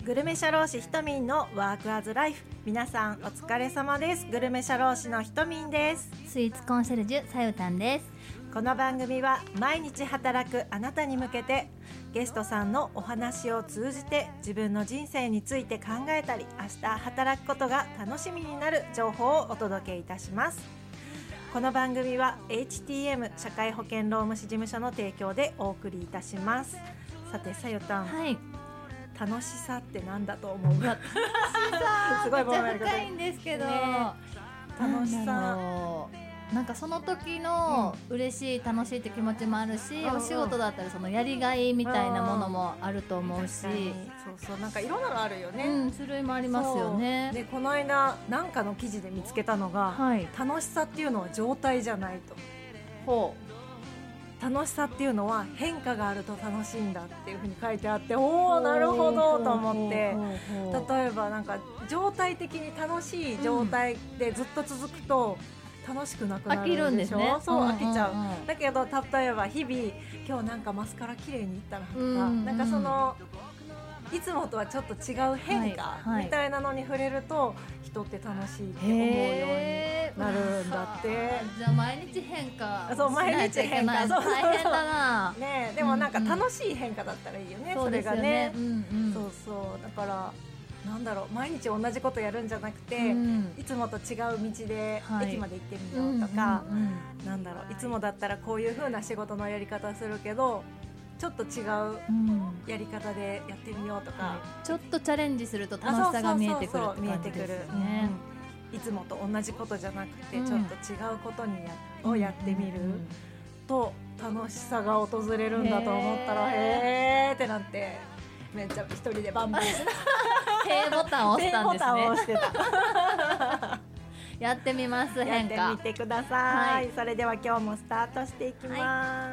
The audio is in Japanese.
グルメ社労士ひとみんのワークアズライフ。皆さんお疲れ様です。グルメ社労士のひとみんです。 スイーツコンシェルジュさゆたんです。 この番組は毎日働くあなたに向けて、ゲストさんのお話を通じて自分の人生について考えたり、明日働くことが楽しみになる情報をお届けいたします。この番組は HTM 社会保険労務士事務所の提供でお送りいたします。さてさゆたん、 はい、 楽しさってなんだと思う？楽しさすごいめっちゃ深いんですけど、 ね、楽しさなんかその時の嬉しい楽しいって気持ちもあるし、お仕事だったらそのやりがいみたいなものもあると思うし、 そうそう、なんかいろんなのあるよね、 種類もありますよね。 でこの間なんかの記事で見つけたのが、 はい、 楽しさっていうのは状態じゃないと。 ほう、楽しさっていうのは変化があると楽しいんだっていう風に書いてあって、おーなるほどと思って、例えばなんか状態的に楽しい状態でずっと続くと、楽しくなくなるんでしょ。 飽きるんですね。 そう、飽きちゃう、だけど例えば日々今日なんかマスカラ綺麗にいったなとか、なんかそのいつもとはちょっと違う変化みたいなのに触れると、人って楽しいって思うようになるんだって。 じゃあ毎日変化そう、毎日変化、そう大変だなね。でもなんか楽しい変化だったらいいよね、それがね。そうそう、だからなんだろう、毎日同じことやるんじゃなくて、いつもと違う道で駅まで行ってみようとか、なんだろう、いつもだったらこういう風な仕事のやり方するけどちょっと違うやり方でやってみようとか、 ちょっとチャレンジすると楽しさが見えてくるって感じですね。 いつもと同じことじゃなくて、ちょっと違うことをやってみると楽しさが訪れるんだと思ったら、へーってなって、めっちゃ一人でバンバン P ボタンを押したんですね。 押してたやってみます。変化やってみてください、はい、それでは今日もスタートしていきます、はい。